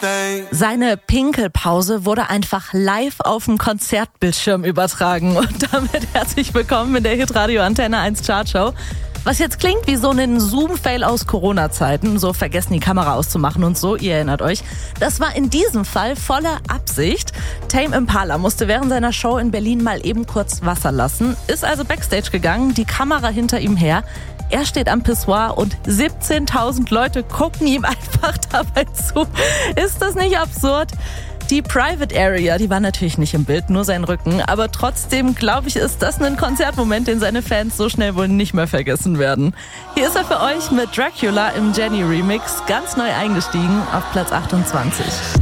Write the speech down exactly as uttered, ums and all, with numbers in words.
Seine Pinkelpause wurde einfach live auf dem Konzertbildschirm übertragen. Und damit herzlich willkommen in der Hitradio Antenne eins Chartshow. Was jetzt klingt wie so ein Zoom-Fail aus Corona-Zeiten, so vergessen die Kamera auszumachen und so, ihr erinnert euch. Das war in diesem Fall volle Absicht. Tame Impala musste während seiner Show in Berlin mal eben kurz Wasser lassen, ist also Backstage gegangen, die Kamera hinter ihm her. Er steht am Pissoir und siebzehntausend Leute gucken ihm einfach dabei zu. Ist das nicht absurd? Die Private Area, die war natürlich nicht im Bild, nur sein Rücken. Aber trotzdem, glaube ich, ist das ein Konzertmoment, den seine Fans so schnell wohl nicht mehr vergessen werden. Hier ist er für euch mit Dracula im Jenny Remix, ganz neu eingestiegen auf Platz achtundzwanzig.